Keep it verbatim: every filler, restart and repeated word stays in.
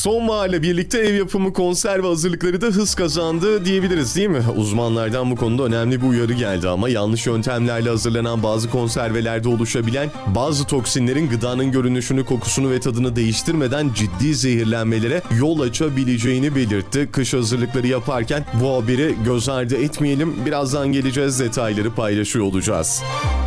Sonbaharla birlikte ev yapımı konserve hazırlıkları da hız kazandı diyebiliriz değil mi? Uzmanlardan bu konuda önemli bir uyarı geldi ama yanlış yöntemlerle hazırlanan bazı konservelerde oluşabilen bazı toksinlerin gıdanın görünüşünü, kokusunu ve tadını değiştirmeden ciddi zehirlenmelere yol açabileceğini belirtti. Kış hazırlıkları yaparken bu haberi göz ardı etmeyelim. Birazdan geleceğiz, detayları paylaşıyor olacağız.